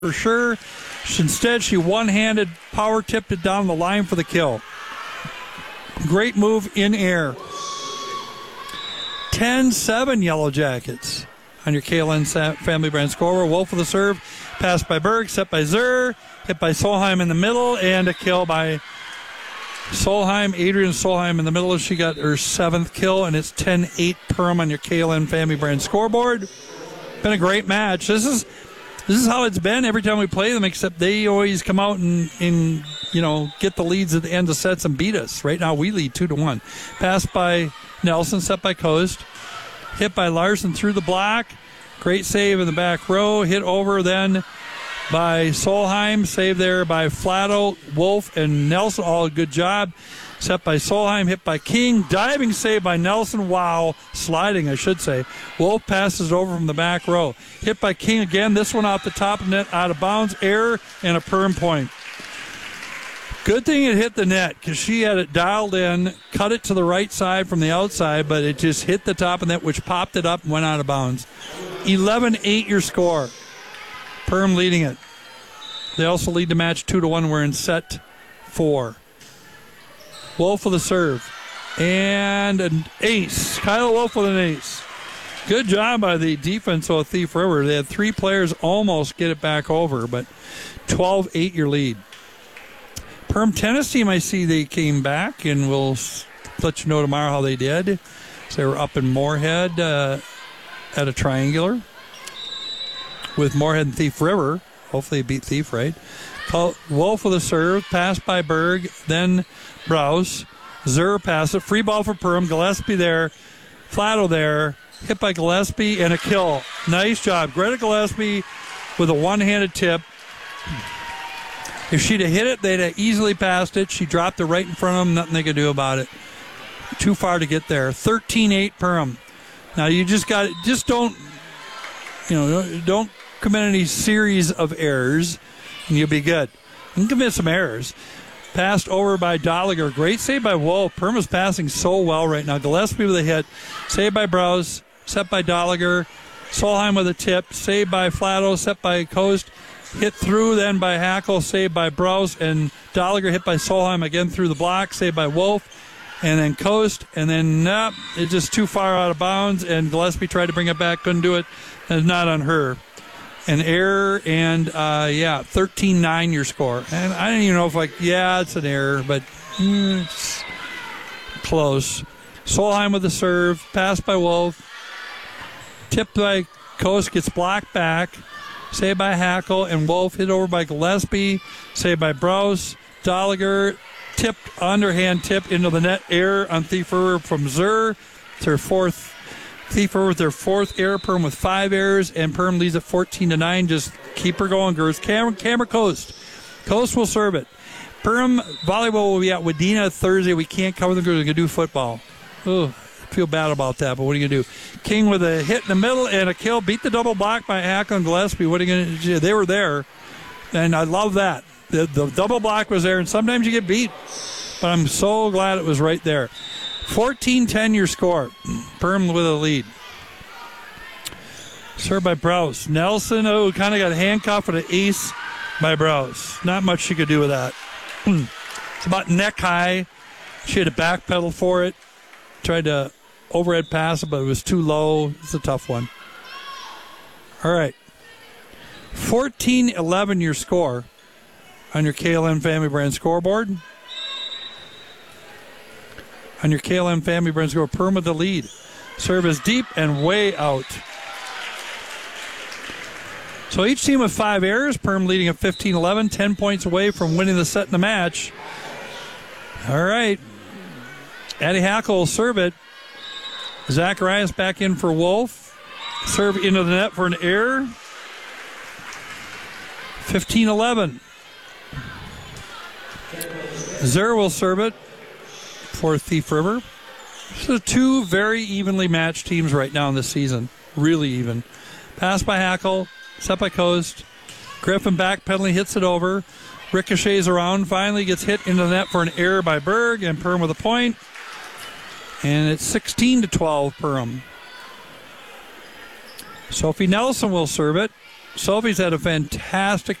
for sure. Instead, she one-handed power tipped it down the line for the kill. Great move in air. 10-7 Yellow Jackets on your KLN Family Brand scoreboard. Wolf with the serve. Pass by Berg, set by Zur. Hit by Solheim in the middle, and a kill by Solheim. Adrian Solheim in the middle. She got her 7th kill, and it's 10-8 Perm on your KLN Family Brand scoreboard. Been a great match. This is how it's been every time we play them, except they always come out and get the leads at the end of sets and beat us. Right now we lead 2-1. Pass by Nelson, set by Coast. Hit by Larson through the block. Great save in the back row. Hit over then by Solheim. Save there by Flatto, Wolf, and Nelson. All a good job. Set by Solheim. Hit by King. Diving save by Nelson. Wow. Sliding, I should say. Wolf passes over from the back row. Hit by King again. This one off the top of the net. Out of bounds. Error and a Perm point. Good thing it hit the net because she had it dialed in, cut it to the right side from the outside, but it just hit the top of the net, which popped it up and went out of bounds. 11-8 your score. Perm leading it. They also lead the match 2-1. We're in set 4. Wolf with a serve. And an ace. Kyle Wolf with an ace. Good job by the defense of Thief River. They had 3 players almost get it back over, but 12-8 your lead. Perm tennis team, I see they came back, and we'll let you know tomorrow how they did. So they were up in Moorhead at a triangular with Moorhead and Thief River. Hopefully they beat Thief, right? Wolf with a serve, pass by Berg, then Browse. Zur pass it, free ball for Perm. Gillespie there, Flatto there, hit by Gillespie, and a kill. Nice job. Greta Gillespie with a one-handed tip. If she'd have hit it, they'd have easily passed it. She dropped it right in front of them. Nothing they could do about it. Too far to get there. 13-8 Perm. Now you just don't commit any series of errors, and you'll be good. You can commit some errors. Passed over by Dolliger. Great save by Wolf. Perm is passing so well right now. Gillespie with a hit. Save by Browse. Set by Dolliger. Solheim with a tip. Save by Flatto. Set by Coast. Hit through then by Hackle, saved by Browse, and Dolliger hit by Solheim again through the block, saved by Wolf, and then Coast, and then it's just too far out of bounds, and Gillespie tried to bring it back, couldn't do it, and it's not on her. An error, and 13-9 your score. And I don't even know if it's an error, but it's close. Solheim with the serve, passed by Wolf, tipped by Coast, gets blocked back. Saved by Hackle, and Wolf hit over by Gillespie. Saved by Browse. Dolliger tipped, underhand tip into the net. Error on Thief River from Zur. It's her 4th. Thief River with their 4th error. Perm with 5 errors, and Perm leads at 14-9. Just keep her going, girls. Camera Coast. Coast will serve it. Perm volleyball will be at Wadena Thursday. We can't cover them because we're going to do football. Oh, feel bad about that, but what are you going to do? King with a hit in the middle and a kill. Beat the double block by Hackle and Gillespie. What are you going to do? They were there, and I love that. The double block was there, and sometimes you get beat, but I'm so glad it was right there. 14-10 your score. Perm with a lead. Served by Browse. Nelson, kind of got handcuffed with an ace by Browse. Not much she could do with that. It's about neck high. She had to backpedal for it. Tried to overhead pass it, but it was too low. It's a tough one. All right. 14-11 your score on your KLM Family Brand scoreboard. On your KLM Family Brand score, Perm with the lead. Serve is deep and way out. So each team with 5 errors. Perm leading at 15-11, 10 points away from winning the set in the match. All right. Addie Hackle will serve it. Zacharias back in for Wolf. Serve into the net for an error. 15-11. Zur will serve it for Thief River. So 2 very evenly matched teams right now in this season. Really even. Pass by Hackle. Set by Coast. Griffin backpedaling, hits it over. Ricochets around. Finally gets hit into the net for an error by Berg. And Perm with a point. And it's 16-12 Perm. Sophie Nelson will serve it. Sophie's had a fantastic